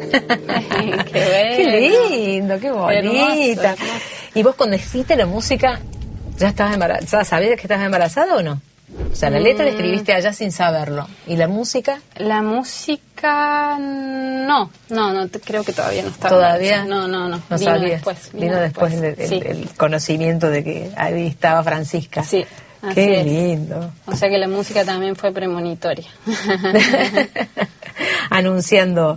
Qué lindo, qué bonita. Hermoso. ¿Y vos cuando hiciste la música, ya estabas embarazada? ¿Sabías que estabas embarazada o no? O sea, la letra la escribiste allá sin saberlo. ¿Y la música? La música, no, creo que todavía no estaba. ¿Todavía? No. No Vino sabías. después. Vino después el conocimiento de que ahí estaba Francisca. Sí. Así Qué es. lindo. O sea que la música también fue premonitoria. anunciando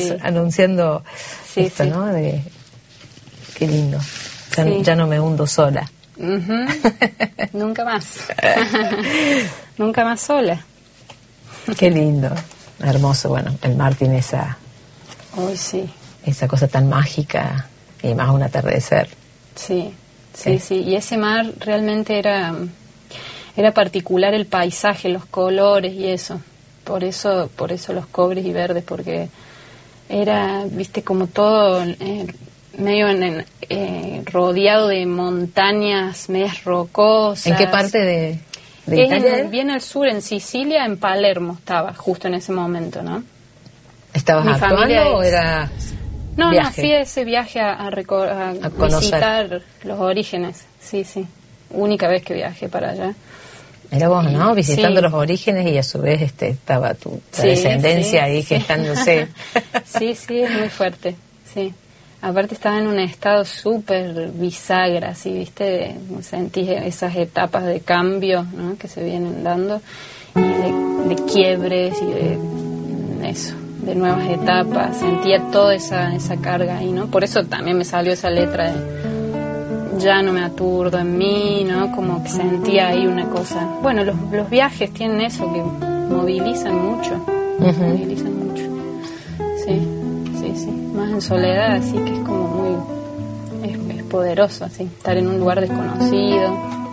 Sí, esto, sí. ¿no? Qué lindo. Sí. Ya no me hundo sola. Nunca más. Nunca más sola. Qué lindo. Hermoso. Bueno, el mar tiene Uy, sí. esa cosa tan mágica y más un atardecer. Sí. Y ese mar realmente era particular, el paisaje, los colores y eso. Por eso los cobres y verdes, porque era, viste, como todo medio rodeado de montañas medias rocosas. ¿En qué parte de Italia? Bien al sur, en Sicilia, en Palermo estaba, justo en ese momento, ¿no? ¿Estabas Mi actuando familia o era No, viaje? fui a ese viaje a visitar los orígenes. Sí. Única vez que viajé para allá. Era vos, ¿no? Visitando Sí. los orígenes y a su vez estaba tu descendencia ahí gestándose. Sí, es muy fuerte, sí. Aparte estaba en un estado súper bisagra, así, ¿viste? Sentí esas etapas de cambio, ¿no? Que se vienen dando, y de quiebres y de nuevas etapas. Sentía toda esa carga ahí, ¿no? Por eso también me salió esa letra de ya no me aturdo en mí, ¿no? Como que sentía ahí una cosa. Bueno, los viajes tienen eso, que movilizan mucho. Movilizan mucho. Sí. Más en soledad, así que es como muy... Es poderoso, así. Estar en un lugar desconocido,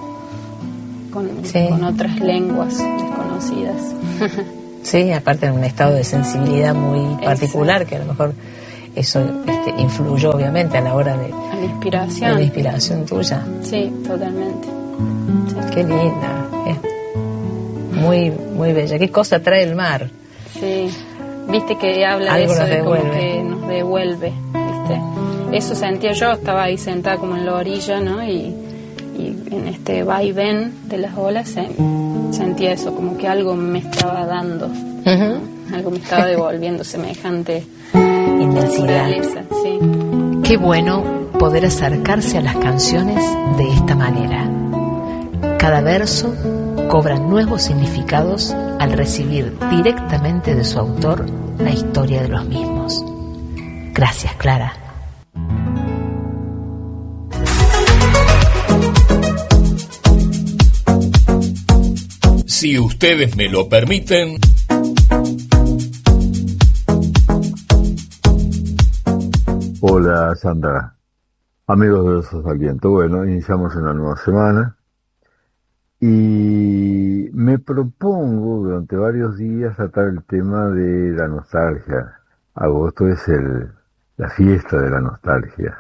con otras lenguas desconocidas. Sí, aparte en un estado de sensibilidad muy particular, que a lo mejor eso influyó obviamente a la hora de la inspiración tuya. Sí, totalmente. Sí. Qué linda, muy muy bella. ¿Qué cosa trae el mar? Sí, viste que habla Algo de eso, nos de como devuelve. que nos devuelve, viste. Eso sentía yo, estaba ahí sentada como en la orilla, ¿no? Y en este vaivén de las olas sentía eso, como que algo me estaba dando, algo me estaba devolviendo semejante inmensidad. naturaleza, sí. Qué bueno poder acercarse a las canciones de esta manera. Cada verso cobra nuevos significados al recibir directamente de su autor la historia de los mismos. Gracias, Clara. Si ustedes me lo permiten. Hola Sandra, amigos de los Aliento. Bueno, iniciamos una nueva semana y me propongo durante varios días tratar el tema de la nostalgia. Agosto es la fiesta de la nostalgia,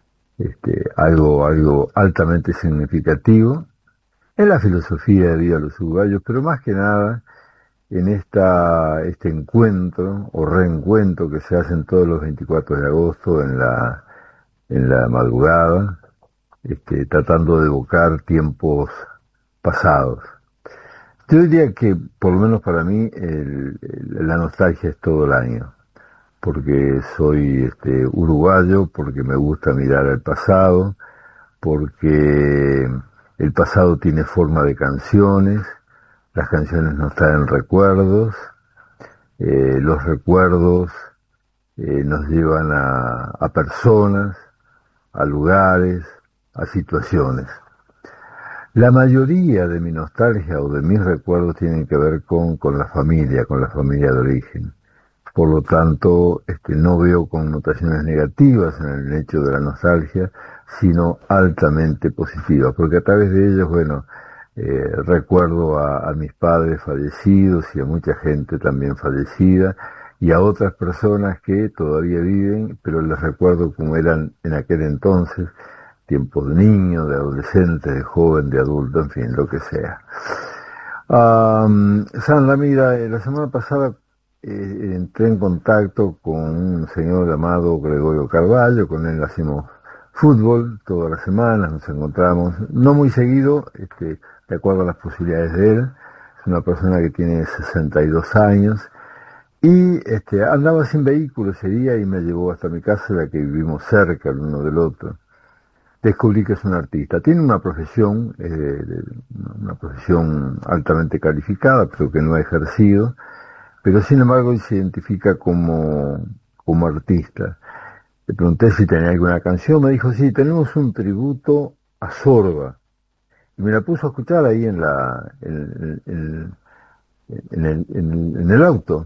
algo altamente significativo en la filosofía de vida de los uruguayos, pero más que nada en este encuentro o reencuentro que se hacen todos los 24 de agosto en la madrugada, tratando de evocar tiempos pasados. Yo diría que, por lo menos para mí, la nostalgia es todo el año, porque soy uruguayo, porque me gusta mirar al pasado, porque el pasado tiene forma de canciones, las canciones nos traen recuerdos, los recuerdos nos llevan a personas, a lugares, a situaciones. La mayoría de mi nostalgia o de mis recuerdos tienen que ver con la familia de origen. Por lo tanto, no veo connotaciones negativas en el hecho de la nostalgia, sino altamente positivas, porque a través de ellos, recuerdo a mis padres fallecidos y a mucha gente también fallecida y a otras personas que todavía viven, pero les recuerdo como eran en aquel entonces, tiempos de niño, de adolescente, de joven, de adulto, en fin, lo que sea. Sandra, mira, la semana pasada entré en contacto con un señor llamado Gregorio Carvalho. Con él hacemos fútbol todas las semanas, nos encontramos, no muy seguido, de acuerdo a las posibilidades de él. Es una persona que tiene 62 años y andaba sin vehículo ese día y me llevó hasta mi casa, ya que vivimos cerca el uno del otro. Descubrí que es un artista. Tiene una profesión altamente calificada, pero que no ha ejercido, pero sin embargo él se identifica como artista. Le pregunté si tenía alguna canción, me dijo, sí, tenemos un tributo a Sorba. Y me la puso a escuchar ahí en el auto.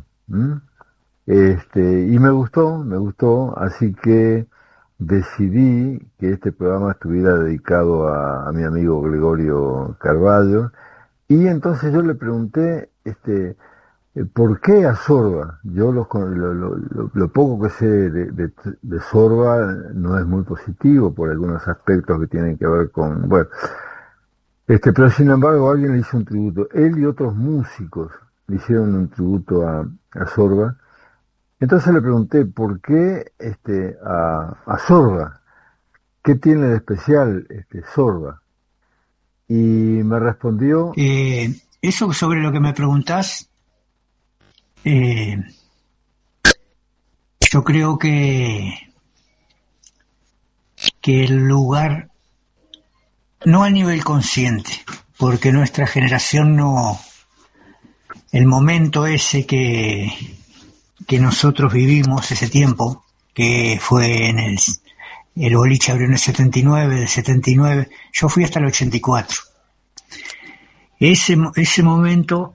Y me gustó, así que decidí que este programa estuviera dedicado a mi amigo Gregorio Carvalho, y entonces yo le pregunté, ¿por qué a Sorba? Yo lo poco que sé de Sorba no es muy positivo por algunos aspectos que tienen que ver con, bueno, pero sin embargo alguien le hizo un tributo, él y otros músicos le hicieron un tributo a Sorba. Entonces le pregunté, ¿por qué a Sorba? ¿Qué tiene de especial Sorba? Y me respondió... Eso sobre lo que me preguntás, yo creo que el lugar, no a nivel consciente, porque nuestra generación no, el momento ese que nosotros vivimos, ese tiempo, que fue en el boliche abrió en el 79, del 79, yo fui hasta el 84. Ese momento,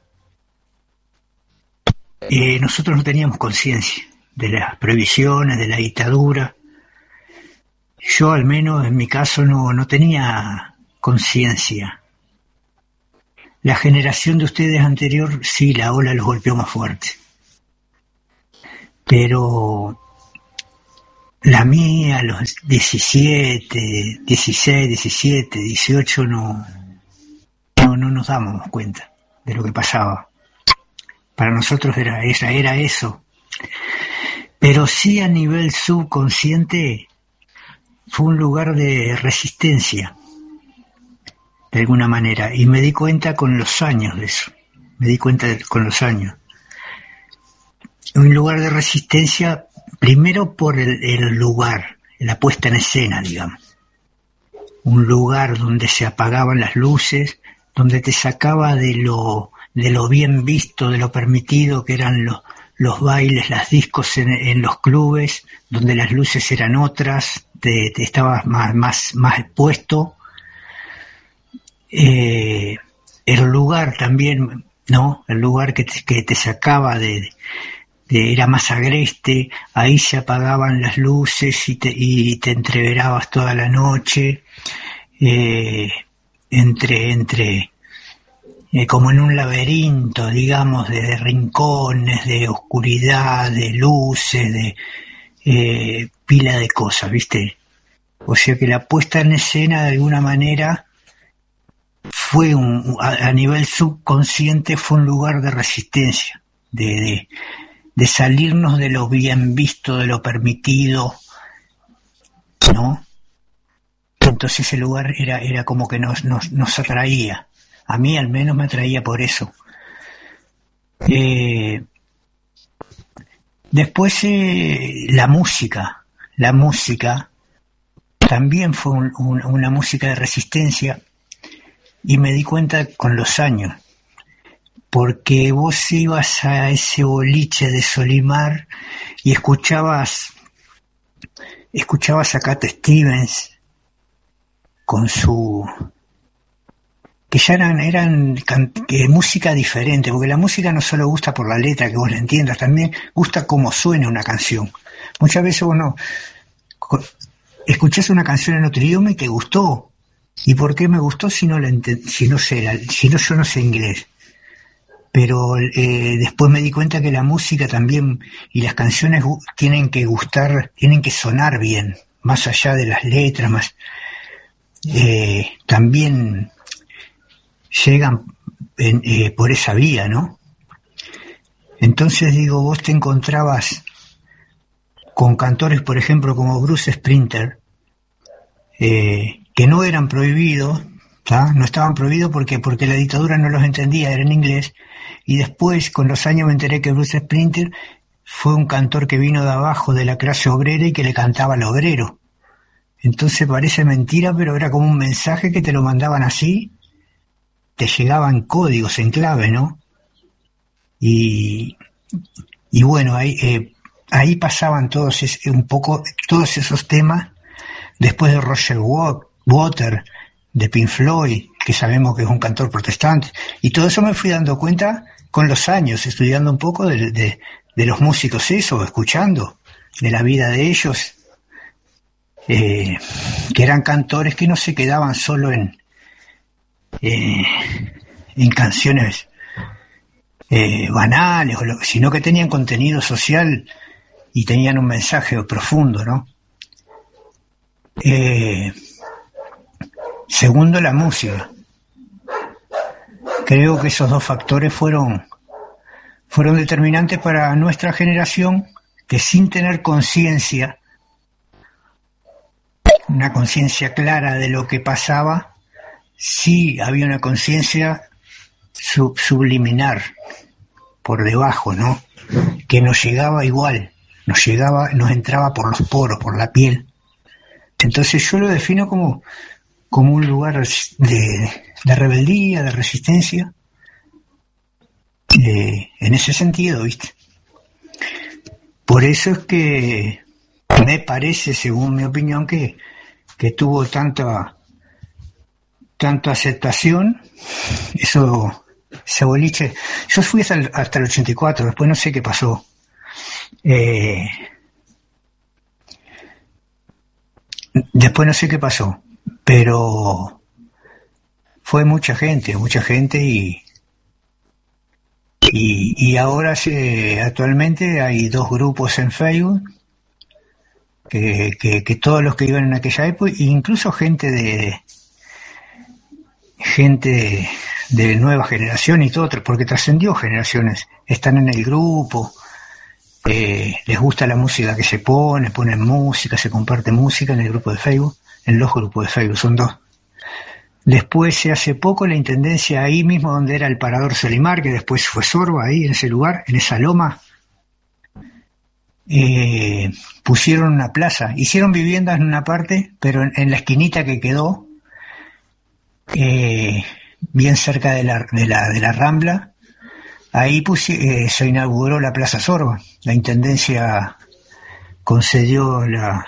nosotros no teníamos conciencia de las previsiones, de la dictadura. Yo, al menos en mi caso, no tenía conciencia. La generación de ustedes anterior, sí, la ola los golpeó más fuerte. Pero la mía, a los 16, 17, 18, no nos dábamos cuenta de lo que pasaba. Para nosotros era eso. Pero sí, a nivel subconsciente fue un lugar de resistencia, de alguna manera, y me di cuenta con los años de eso. Un lugar de resistencia, primero por el lugar, la puesta en escena, digamos. Un lugar donde se apagaban las luces, donde te sacaba de lo bien visto, de lo permitido que eran los bailes, las discos en los clubes, donde las luces eran otras, te estabas más expuesto. El lugar también, ¿no? El lugar que te sacaba era más agreste, ahí se apagaban las luces y te entreverabas toda la noche, como en un laberinto, digamos, de rincones, de oscuridad, de luces, de pila de cosas, ¿viste? O sea que la puesta en escena, de alguna manera, fue a nivel subconsciente, fue un lugar de resistencia, de salirnos de lo bien visto, de lo permitido, ¿no? Entonces ese lugar era como que nos atraía. A mí al menos me atraía por eso. Después la música también fue una música de resistencia, y me di cuenta con los años, porque vos ibas a ese boliche de Solimar y escuchabas a Cat Stevens con su... que ya eran música diferente, porque la música no solo gusta por la letra, que vos la entiendas, también gusta cómo suena una canción. Muchas veces vos escuchás una canción en otro idioma y te gustó. ¿Y por qué me gustó si yo no sé inglés? Pero después me di cuenta que la música también y las canciones tienen que gustar, tienen que sonar bien, más allá de las letras, también llegan por esa vía, ¿no? Entonces digo, vos te encontrabas con cantores, por ejemplo, como Bruce Springsteen, que no eran prohibidos, ¿tá? No estaban prohibidos porque la dictadura no los entendía, era en inglés, y después, con los años, me enteré que Bruce Springsteen fue un cantor que vino de abajo de la clase obrera y que le cantaba al obrero. Entonces parece mentira, pero era como un mensaje que te lo mandaban así, te llegaban códigos en clave, ¿no? Y bueno, ahí pasaban un poco todos esos temas, después de Roger Waters, de Pink Floyd, que sabemos que es un cantor protestante, y todo eso me fui dando cuenta con los años, estudiando un poco de los músicos eso, escuchando de la vida de ellos, que eran cantores que no se quedaban solo en canciones banales, sino que tenían contenido social y tenían un mensaje profundo, ¿no? Segundo, la música. Creo que esos dos factores fueron determinantes para nuestra generación, que sin tener conciencia, una conciencia clara de lo que pasaba, sí había una conciencia subliminar por debajo, ¿no? Que nos llegaba igual, nos entraba por los poros, por la piel. Entonces yo lo defino como un lugar de rebeldía, de resistencia, en ese sentido, ¿viste? Por eso es que me parece, según mi opinión, que tuvo tanta aceptación ese boliche. Yo fui hasta el 84, después no sé qué pasó. Después no sé qué pasó, pero fue mucha gente y ahora actualmente hay 2 grupos en Facebook que todos los que iban en aquella época, incluso gente de nueva generación y todo, porque trascendió generaciones, están en el grupo, les gusta la música que se ponen música, se comparte música en el grupo de Facebook, en los grupos de Facebook, son 2. Después, hace poco, la intendencia ahí mismo donde era el Parador Solimar, que después fue Sorba, ahí en ese lugar, en esa loma, pusieron una plaza, hicieron viviendas en una parte, pero en la esquinita que quedó, bien cerca de la Rambla, ahí se inauguró la Plaza Sorba. La intendencia concedió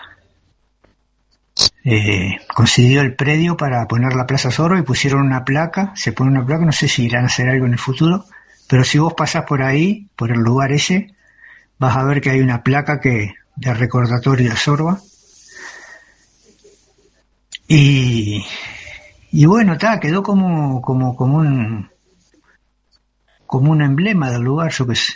el predio para poner la Plaza Sorba y pusieron una placa, se pone una placa, no sé si irán a hacer algo en el futuro, pero si vos pasás por ahí, por el lugar ese, vas a ver que hay una placa de recordatorio de Sorba. Y bueno, quedó como un emblema del lugar, yo qué sé.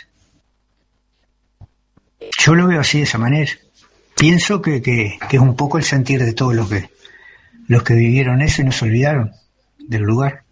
Yo lo veo así, de esa manera. Pienso que es un poco el sentir de todos los que vivieron eso y no se olvidaron del lugar.